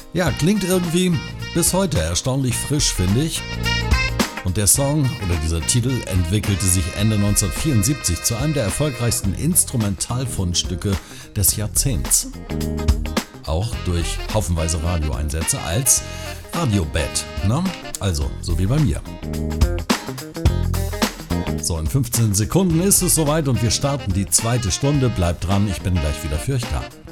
Ja, klingt irgendwie bis heute erstaunlich frisch, finde ich. Und der Song oder dieser Titel entwickelte sich Ende 1974 zu einem der erfolgreichsten Instrumentalfundstücke des Jahrzehnts. Auch durch haufenweise Radioeinsätze als Radiobett, ne? Also, so wie bei mir. So, in 15 Sekunden ist es soweit und wir starten die zweite Stunde. Bleibt dran, ich bin gleich wieder für euch da.